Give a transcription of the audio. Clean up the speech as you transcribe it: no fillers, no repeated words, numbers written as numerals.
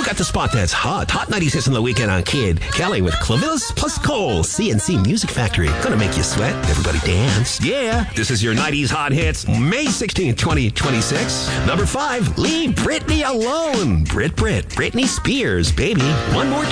got the spot that's hot. Hot 96 on the weekend on Kid. Kelly with Clavillis plus Cole. CNC Music Factory. Gonna make you sweat. Everybody dance. Yeah. This is your 90s Hot Hits, May 16th, 2026. Number 5, Leave Britney Alone. Britney Spears, baby. One more